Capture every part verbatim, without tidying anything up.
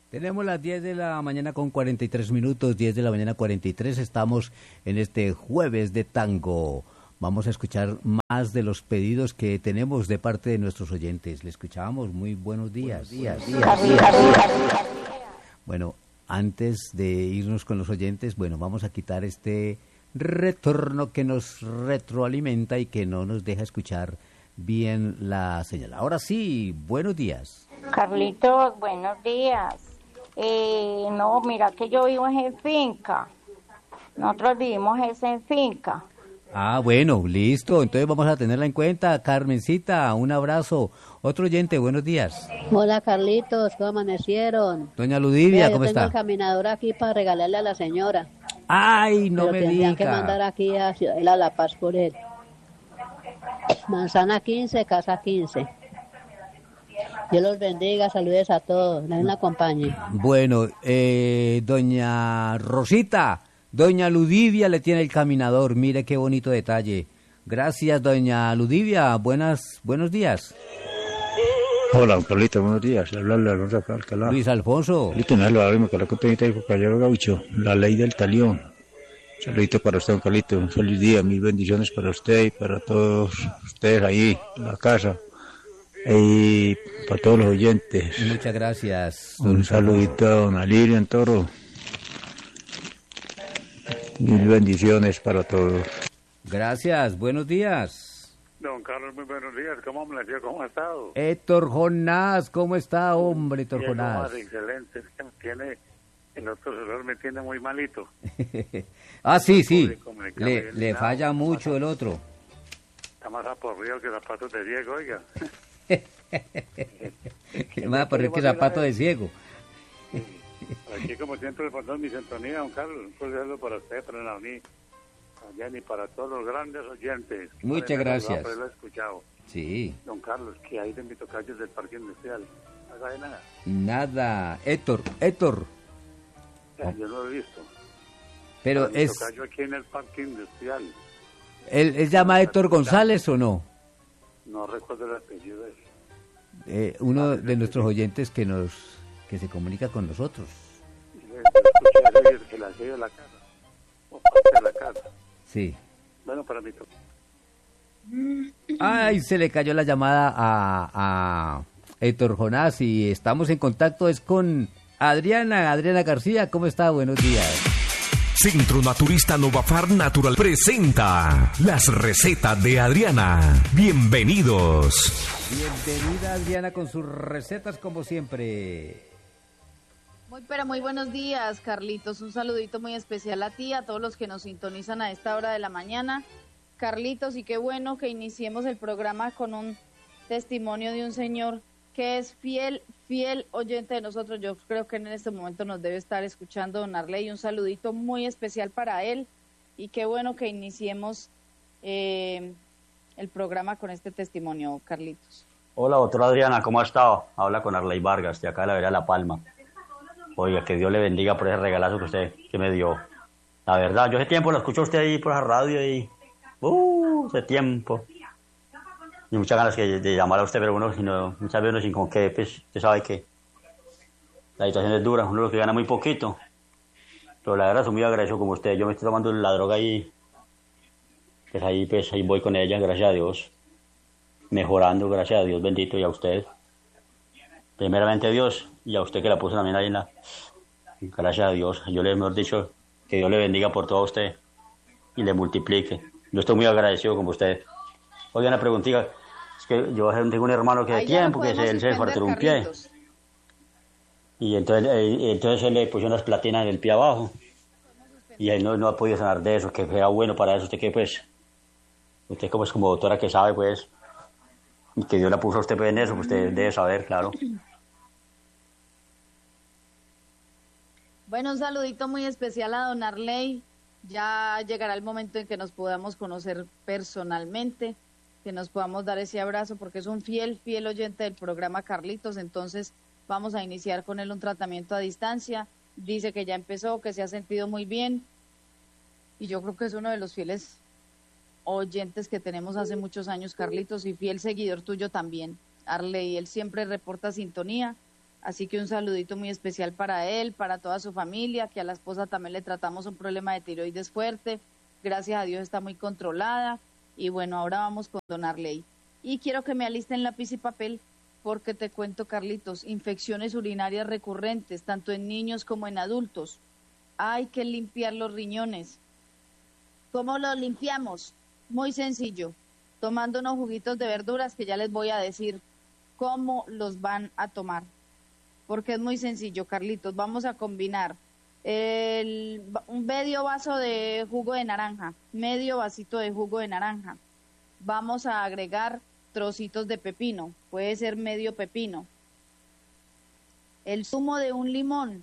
Tenemos las diez de la mañana con cuarenta y tres minutos, diez de la mañana cuarenta y tres, estamos en este jueves de tango. Vamos a escuchar más de los pedidos que tenemos de parte de nuestros oyentes. Le escuchábamos, muy buenos días. Buenos días, días, días, días. Bueno, antes de irnos con los oyentes, bueno, vamos a quitar este retorno que nos retroalimenta y que no nos deja escuchar bien la señal. Ahora sí, buenos días. Carlitos, buenos días. Eh, no, mira que yo vivo en finca. Nosotros vivimos es en finca. Ah, bueno, listo. Entonces vamos a tenerla en cuenta. Carmencita, un abrazo. Otro oyente, buenos días. Hola, Carlitos, ¿cómo amanecieron? Doña Ludivia, Mira, ¿cómo yo tengo está? el caminador aquí para regalarle a la señora. Ay, no Pero me tendrían diga. que mandar aquí a Ciudadela La Paz por él. Manzana quince, casa quince. Dios los bendiga, saludes a todos, Dios la acompañe. Bueno, eh, doña Rosita, doña Ludivia le tiene el caminador, mire qué bonito detalle. Gracias, doña Ludivia, buenas, buenos días. Hola, don Carlito, buenos días. Hablarle a Alonso acá, Alcalá. Luis Alfonso. Carlito, no lo abrimos, que la contenta y Caballero Gaucho, la ley del talión. Saludito para usted, don Carlito, un feliz día, mil bendiciones para usted y para todos ustedes ahí en la casa. Y para todos los oyentes. Muchas gracias. Un saludito a don Alirio en Toro. Mil bendiciones para todos. Gracias, buenos días. Don Carlos, muy buenos días. ¿Cómo amaneció? ¿Cómo ha estado? Héctor Jonás, ¿cómo está, hombre, Héctor Bien, Jonás? más excelente. Es que me tiene, el otro celular me tiene muy malito. Ah, sí, sí. Pude comunicarme Le, bien, le nada, falla está mucho más- el otro. Está más aporreado que zapatos de Diego, oiga. Más por que zapato de ciego. Aquí, como siempre, por mi sintonía, don Carlos. Un saludo para usted, para Naomi, también y para todos los grandes oyentes. Muchas Por gracias. haberlo escuchado. Sí. Don Carlos, que hay de mi tocayo del Parque Industrial. No sabe nada. Nada. Héctor, Héctor. Ya, yo no lo he visto. Pero Mi es, tocayo aquí en el Parque Industrial. ¿él, él llama Héctor González o no? No recuerdo el apellido de él. Eh, uno de nuestros oyentes que nos que se comunica con nosotros. Yo escuché que la hacía de la casa. O parte de la casa. Sí. Bueno, para mi tocayo. Ay, se le cayó la llamada a, a Héctor Jonás y estamos en contacto es con Adriana, Adriana García, ¿cómo está? Buenos días. Centro Naturista Novafar Natural presenta las recetas de Adriana. Bienvenidos. Bienvenida Adriana con sus recetas como siempre. Muy, pero muy buenos días, Carlitos. Un saludito muy especial a ti, a todos los que nos sintonizan a esta hora de la mañana. Carlitos, y qué bueno que iniciemos el programa con un testimonio de un señor que es fiel, fiel oyente de nosotros. Yo creo que en este momento nos debe estar escuchando don Arley. Un saludito muy especial para él y qué bueno que iniciemos eh, el programa con este testimonio, Carlitos. Hola, doctora Adriana, ¿cómo ha estado? Habla con Arley Vargas, de acá de la Vereda La Palma. Oiga, que Dios le bendiga por ese regalazo que usted que me dio. La verdad, yo hace tiempo lo escucho a usted ahí por la radio y... Uh, hace tiempo. Y muchas ganas que, de llamar a usted, pero uno, sino, muchas veces uno sin con qué, pues, usted sabe que la situación es dura, uno lo que gana muy poquito. Pero la verdad, soy muy agradecido como usted. Yo me estoy tomando la droga y pues ahí, pues, ahí voy con ella, gracias a Dios. Mejorando, gracias a Dios bendito y a usted. Primeramente a Dios y a usted que la puso también ahí en la... Gracias a Dios. Yo le hemos dicho que Dios le bendiga por todo a usted y le multiplique. Yo estoy muy agradecido con usted. Oiga, una preguntita. Es que yo tengo un hermano que de Ahí ya tiempo no que se, podemos él se suspender, fracturó un pie. Carlitos. Y entonces, eh, entonces él le puso unas platinas en el pie abajo. Y él no, no ha podido sanar de eso, que era bueno para eso. Usted que pues, usted como es como doctora que sabe pues, y que Dios la puso a usted pues, en eso, pues usted debe saber, claro. Bueno, un saludito muy especial a don Arley. Ya llegará el momento en que nos podamos conocer personalmente, que nos podamos dar ese abrazo, porque es un fiel, fiel oyente del programa Carlitos. Entonces vamos a iniciar con él un tratamiento a distancia. Dice que ya empezó, que se ha sentido muy bien. Y yo creo que es uno de los fieles oyentes que tenemos hace muchos años, Carlitos, y fiel seguidor tuyo también, Arley. Él siempre reporta sintonía Así que un saludito muy especial para él, para toda su familia, que a la esposa también le tratamos un problema de tiroides fuerte. Gracias a Dios está muy controlada. Y bueno, ahora vamos con don Arley. Y quiero que me alisten lápiz y papel porque te cuento, Carlitos, infecciones urinarias recurrentes, tanto en niños como en adultos. Hay que limpiar los riñones. ¿Cómo los limpiamos? Muy sencillo, tomando unos juguitos de verduras que ya les voy a decir cómo los van a tomar. Porque es muy sencillo, Carlitos. Vamos a combinar el, un medio vaso de jugo de naranja, medio vasito de jugo de naranja. Vamos a agregar trocitos de pepino, puede ser medio pepino. El zumo de un limón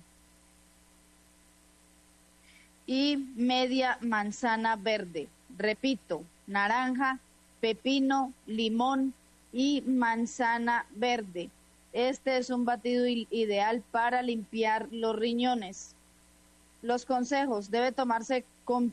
y media manzana verde. Repito, naranja, pepino, limón y manzana verde. Este es un batido ideal para limpiar los riñones. Los consejos: debe tomarse con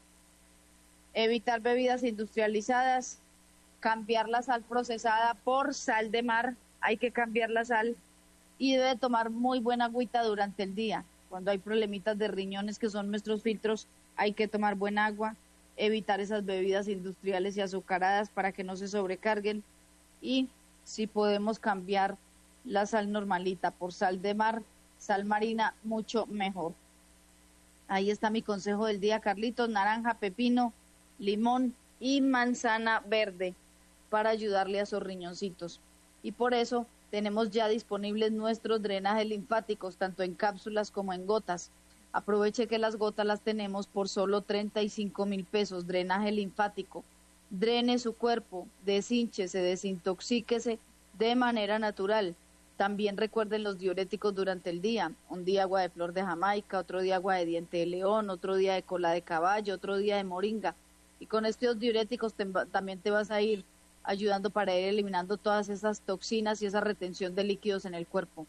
evitar bebidas industrializadas, cambiar la sal procesada por sal de mar, hay que cambiar la sal, y debe tomar muy buena agüita durante el día. Cuando hay problemitas de riñones, que son nuestros filtros, hay que tomar buena agua, evitar esas bebidas industriales y azucaradas para que no se sobrecarguen, y si podemos cambiar la sal normalita por sal de mar, sal marina, mucho mejor. Ahí está mi consejo del día, Carlitos: naranja, pepino, limón y manzana verde para ayudarle a esos riñoncitos. Y por eso tenemos ya disponibles nuestros drenajes linfáticos, tanto en cápsulas como en gotas. Aproveche que las gotas las tenemos por solo treinta y cinco mil pesos. Drenaje linfático. Drene su cuerpo, deshínchese, desintoxíquese de manera natural. También recuerden los diuréticos durante el día. Un día agua de flor de Jamaica, otro día agua de diente de león, otro día de cola de caballo, otro día de moringa. Y con estos diuréticos te, también te vas a ir ayudando para ir eliminando todas esas toxinas y esa retención de líquidos en el cuerpo.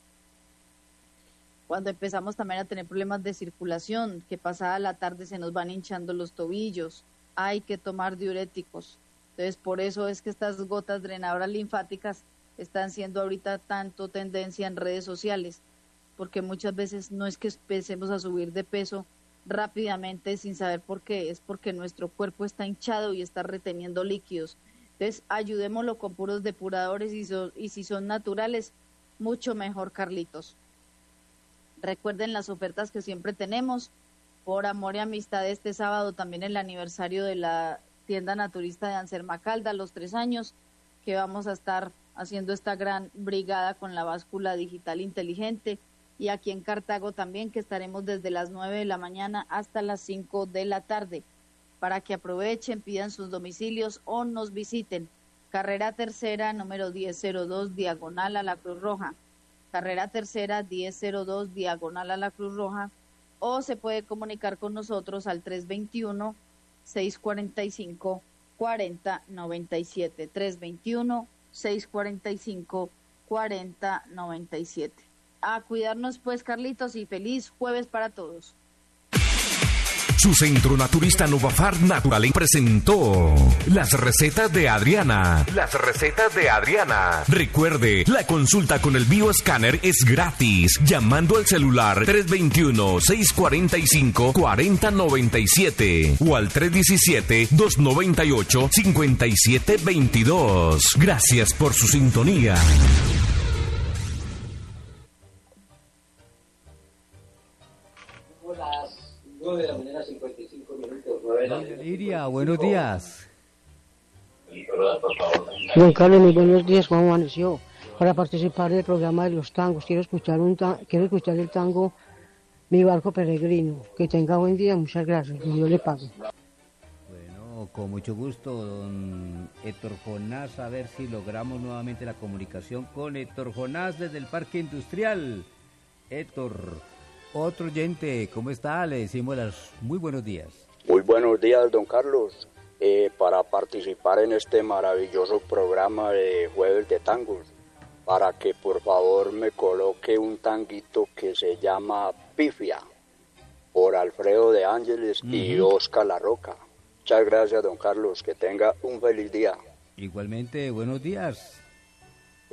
Cuando empezamos también a tener problemas de circulación, que pasada la tarde se nos van hinchando los tobillos, hay que tomar diuréticos. Entonces, por eso es que estas gotas drenadoras linfáticas están siendo ahorita tanto tendencia en redes sociales, porque muchas veces no es que empecemos a subir de peso rápidamente sin saber por qué, es porque nuestro cuerpo está hinchado y está reteniendo líquidos. Entonces, ayudémoslo con puros depuradores y, so, y si son naturales, mucho mejor, Carlitos. Recuerden las ofertas que siempre tenemos. Por amor y amistad, este sábado también el aniversario de la tienda naturista de Anserma Caldas, los tres años, que vamos a estar haciendo esta gran brigada con la báscula digital inteligente. Y aquí en Cartago también, que estaremos desde las nueve de la mañana hasta las cinco de la tarde, para que aprovechen, pidan sus domicilios o nos visiten. Carrera Tercera, número diez cero dos, diagonal a la Cruz Roja. Carrera Tercera, diez cero dos, diagonal a la Cruz Roja. O se puede comunicar con nosotros al tres veintiuno, seiscientos cuarenta y cinco, cuarenta noventa y siete. tres veintiuno, seiscientos cuarenta y cinco, cuarenta noventa y siete. A cuidarnos pues, Carlitos, y feliz jueves para todos. Su centro naturista Novafar Natural presentó las recetas de Adriana. Las recetas de Adriana. Recuerde, la consulta con el bioescáner es gratis. Llamando al celular tres veintiuno, seiscientos cuarenta y cinco, cuarenta noventa y siete o al tres diecisiete, doscientos noventa y ocho, cincuenta y siete veintidós. Gracias por su sintonía. nueve de la mañana, cincuenta y cinco minutos. nueve de la Doña Liria, buenos días. Don Carlos, muy buenos días, ¿cómo amaneció? Para participar del programa de los tangos, quiero escuchar un ta- quiero escuchar el tango Mi Barco Peregrino. Que tenga buen día, muchas gracias, que Dios le pague. Bueno, con mucho gusto, don Héctor Jonás, a ver si logramos nuevamente la comunicación con Héctor Jonás desde el Parque Industrial. Héctor, otro oyente, ¿cómo está? Le decimos las muy buenos días. Muy buenos días, don Carlos. Eh, para participar en este maravilloso programa de Jueves de Tangos, para que por favor me coloque un tanguito que se llama Pifia, por Alfredo de Ángeles uh-huh. y Oscar La Roca. Muchas gracias, don Carlos, que tenga un feliz día. Igualmente, buenos días.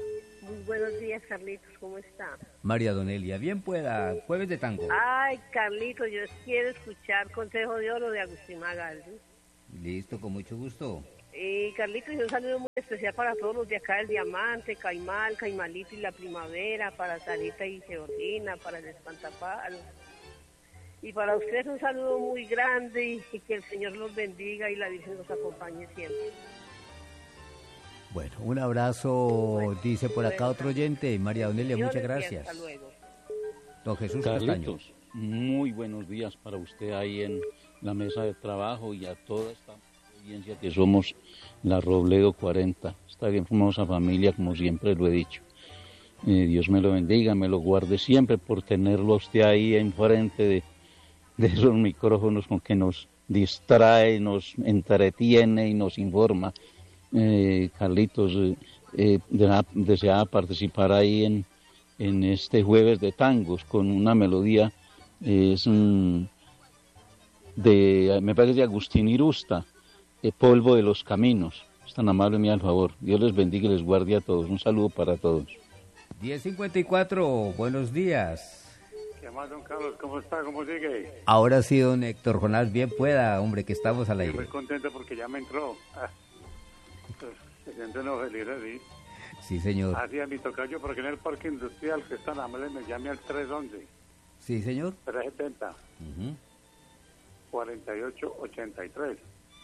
Muy buenos días, Carlitos, ¿cómo está? María Donelia, bien pueda, jueves de tango. Ay, Carlitos, yo quiero escuchar Consejo de Oro de Agustín Magaldi. Listo, con mucho gusto. Y Carlitos, un saludo muy especial para todos los de acá del Diamante, Caimal, Caimalito y la Primavera, para Sarita y Georgina, para el Espantapalo. Y para ustedes un saludo muy grande y, y que el Señor los bendiga y la Virgen los acompañe siempre. Bueno, un abrazo, bueno, dice por acá otro oyente, María Donelia, muchas gracias. Hasta luego. Don Jesús Carlitos, Castaño. Muy buenos días para usted ahí en la mesa de trabajo y a toda esta audiencia que somos la Robledo cuarenta, esta bien famosa familia, como siempre lo he dicho. Eh, Dios me lo bendiga, me lo guarde siempre por tenerlo a usted ahí enfrente de, de esos micrófonos con que nos distrae, nos entretiene y nos informa. Eh, Carlitos, eh, eh, deseaba participar ahí en, en este jueves de tangos con una melodía, eh, es un, de, me parece de Agustín Irusta, eh, Polvo de los Caminos. Es tan amable, mi al favor. Dios les bendiga y les guarde a todos. Un saludo para todos. diez cincuenta y cuatro, buenos días. ¿Qué más, don Carlos? ¿Cómo está? ¿Cómo sigue? Ahora sí, don Héctor Jonás, bien pueda, hombre, que estamos al aire. Estoy muy contento porque ya me entró. Ah. Se siente uno feliz, ¿sí? Sí, señor. Así a mi tocayo, porque en el parque industrial que está en Amel me llame al tres once. Sí, señor. tres setenta. Uh-huh. cuarenta y ocho ochenta y tres.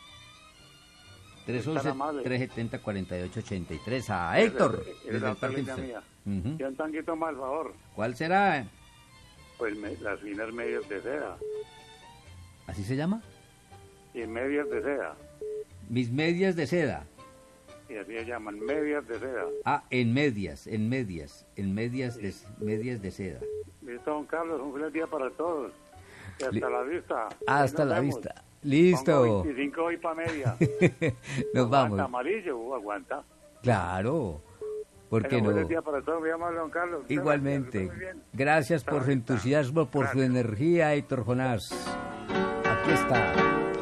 tres once, tres setenta, cuarenta y ocho ochenta y tres. A Héctor, es desde la el parque mía. Uh-huh. Y un tanguito más, por favor. ¿Cuál será? Pues me, las finas medias de seda. ¿Así se llama? Y medias de seda. Mis medias de seda. Y así se llaman, medias de seda. Ah, en medias, en medias, en medias de, medias de seda. Listo, don Carlos, un feliz día para todos. Y hasta Li- la vista. Hasta la vemos. Vista. Listo. Pongo veinticinco hoy para media. Nos aguanta, vamos. Amarillo, uh, aguanta. Claro. ¿Por qué no? Un feliz día para todos, muy amable, don Carlos. Igualmente. Gracias por su entusiasmo, por Gracias. Su energía, Héctor Jonás. Aquí está.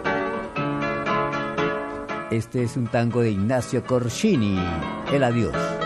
Este es un tango de Ignacio Corsini, El Adiós.